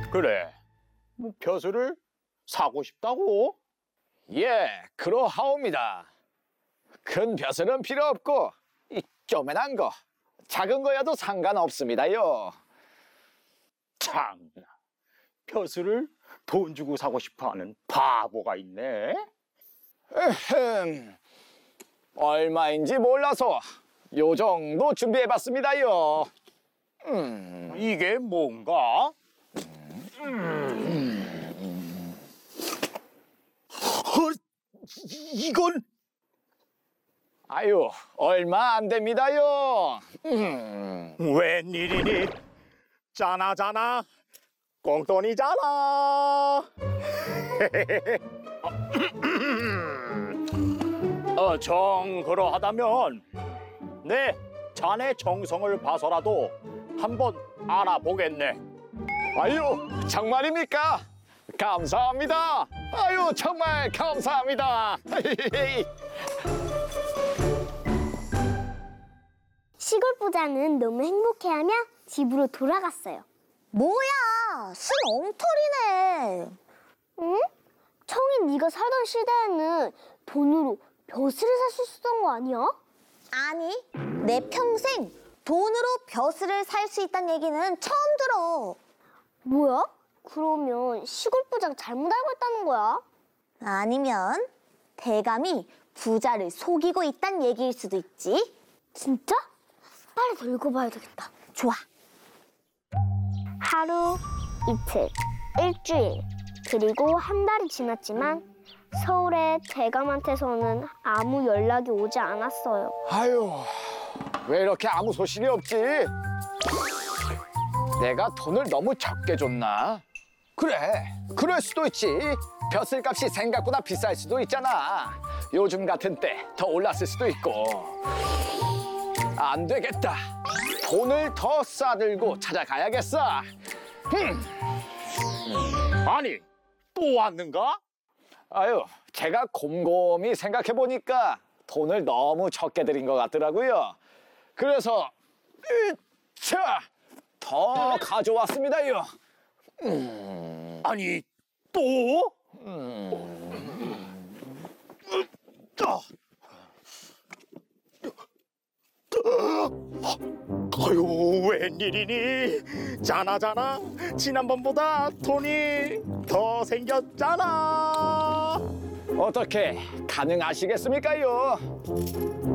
그래, 뭐 벼슬을 사고 싶다고? 예, 그러하옵니다. 큰 벼슬은 필요 없고 이 쪼매난 거, 작은 거여도 상관없습니다요. 참, 벼슬을 돈 주고 사고 싶어하는 바보가 있네. 얼마인지 몰라서 요 정도 준비해봤습니다요. 이게 뭔가? 이건 아유, 얼마 안 됩니다요. 웬일이니? 짜나 꽁돈이잖아. 정 그러하다면 내 자네 정성을 봐서라도 한번 알아보겠네. 아유, 정말입니까? 감사합니다. 아유, 정말 감사합니다. 시골 부자는 너무 행복해하며 집으로 돌아갔어요. 뭐야, 순 엉터리네. 응? 청이 네가 살던 시대에는 돈으로 벼슬을 살 수 있었던 거 아니야? 아니, 내 평생 돈으로 벼슬을 살 수 있다는 얘기는 처음 들어. 뭐야? 그러면 시골 부자가 잘못 알고 있다는 거야? 아니면 대감이 부자를 속이고 있다는 얘기일 수도 있지. 진짜? 빨리 더 읽어봐야 되겠다. 좋아. 하루, 이틀, 일주일, 그리고 한 달이 지났지만 서울의 대감한테서는 아무 연락이 오지 않았어요. 아유, 왜 이렇게 아무 소식이 없지? 내가 돈을 너무 적게 줬나? 그래, 그럴 수도 있지. 벼슬값이 생각보다 비쌀 수도 있잖아. 요즘 같은 때 더 올랐을 수도 있고. 안 되겠다. 돈을 더 싸들고 찾아가야겠어. 아니, 또 왔는가? 아유, 제가 곰곰이 생각해보니까 돈을 너무 적게 들인 것 같더라고요. 그래서 자, 더 가져왔습니다요. 아니, 또? 아유, 웬일이니? 자나 지난번보다 돈이 더 생겼잖아. 어떻게 가능하시겠습니까요?